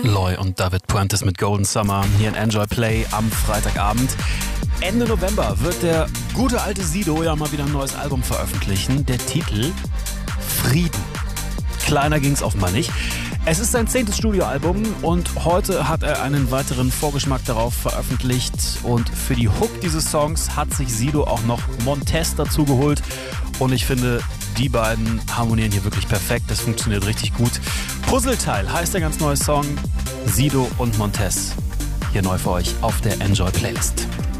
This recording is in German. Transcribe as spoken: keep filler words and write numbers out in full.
Loy und David Puentes mit Golden Summer hier in Enjoy Play am Freitagabend. Ende November wird der gute alte Sido ja mal wieder ein neues Album veröffentlichen. Der Titel Frieden. Kleiner ging's offenbar nicht. Es ist sein zehntes Studioalbum und heute hat er einen weiteren Vorgeschmack darauf veröffentlicht. Und für die Hook dieses Songs hat sich Sido auch noch Montez dazu geholt. Und ich finde, die beiden harmonieren hier wirklich perfekt. Das funktioniert richtig gut. Puzzleteil heißt der ganz neue Song. Sido und Montez. Hier neu für euch auf der Enjoy Playlist.